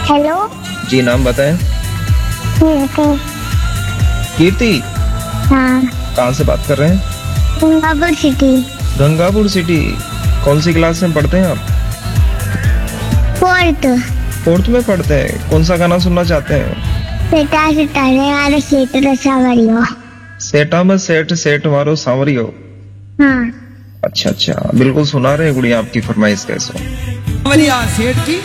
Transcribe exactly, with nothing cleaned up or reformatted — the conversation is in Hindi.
हेलो जी, नाम बताएं। कीर्ति। कीर्ति, हाँ, कहाँ से बात कर रहे हैं? गंगापुर सिटी। गंगापुर सिटी। कौन सी क्लास में पढ़ते हैं आप? फोर्थ। फोर्थ में पढ़ते हैं। कौन सा गाना सुनना चाहते हैं? सेटा सेटा रे वाले सेट रसा वरियो। सेटा में सेठ सेठ मारो सांवरियो। हाँ। अच्छा अच्छा, बिल्कुल सुना रहे हैं गुड़िया आपकी फरमाइश। कैसे? सांवरिया सेठ की